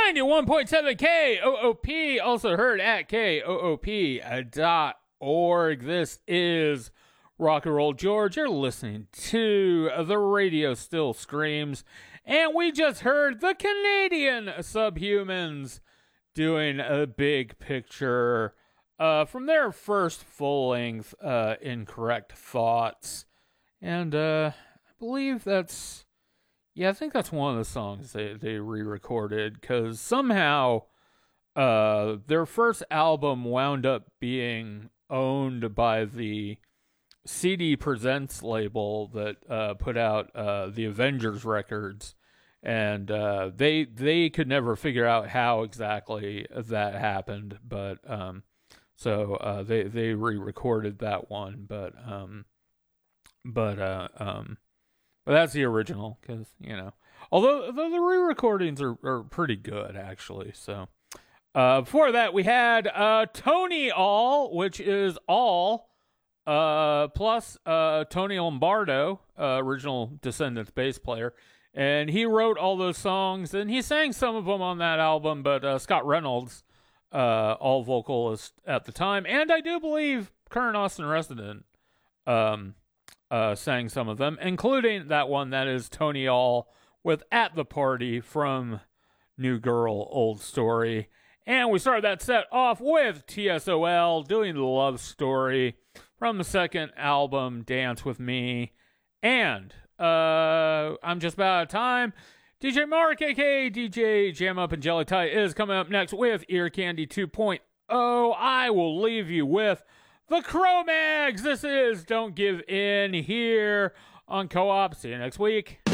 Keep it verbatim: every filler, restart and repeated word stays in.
ninety-one point seven K O O P, also heard at K O O P dot org. This is Rock and Roll George. You're listening to The Radio Still Screams, and we just heard the Canadian Subhumans doing a Big Picture uh, from their first full-length uh, Incorrect Thoughts. And uh, I believe that's... Yeah, I think that's one of the songs they, they re-recorded, because somehow uh, their first album wound up being owned by the C D Presents label that uh, put out uh, the Avengers records, and uh, they they could never figure out how exactly that happened, but um, so uh, they they re-recorded that one, but um, but uh, um. But that's the original, because, you know, although, although the re-recordings are, are pretty good, actually. So, uh, before that, we had uh, Tony All, which is All, uh, plus uh, Tony Lombardo, uh, original Descendants bass player. And he wrote all those songs, and he sang some of them on that album, but uh, Scott Reynolds, uh, all vocalist at the time, and I do believe current Austin resident, um... Uh, sang some of them, including that one that is Tony All with At the Party from New Girl, Old Story. And we started that set off with T S O L doing the Love Story from the second album, Dance With Me. And uh, I'm just about out of time. D J Mark, aka D J Jam Up and Jelly Tie, is coming up next with Ear Candy two point oh. I will leave you with the Cro-Mags. This is Don't Give In here on Co-op. See you next week.